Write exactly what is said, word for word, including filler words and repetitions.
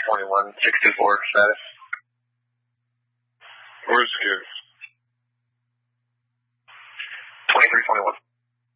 twenty-one, six two four status. Where's Gears? twenty-three twenty-one.